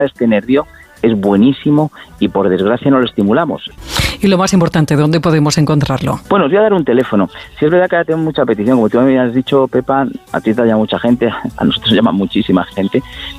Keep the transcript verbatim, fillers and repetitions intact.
este nervio es buenísimo y por desgracia no lo estimulamos. Y lo más importante, ¿dónde podemos encontrarlo? Bueno, os voy a dar un teléfono. Si es verdad que ahora tengo mucha petición, como tú me habías dicho, Pepa, a ti te llama mucha gente, a nosotros llama muchísima gente,